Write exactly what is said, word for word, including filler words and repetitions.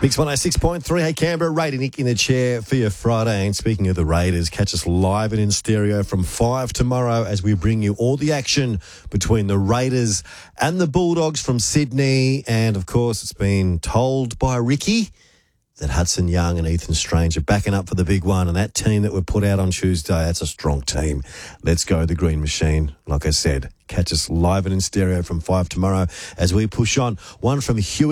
Mix one oh six point three. Hey, Canberra, Raider Nick in the chair for your Friday. And speaking of the Raiders, catch us live and in stereo from five tomorrow as we bring you all the action between the Raiders and the Bulldogs from Sydney. And, of course, it's been told by Ricky that Hudson Young and Ethan Strange are backing up for the big one. And that team that we put out on Tuesday, that's a strong team. Let's go, the Green Machine. Like I said, catch us live and in stereo from five tomorrow as we push on. One from Huey.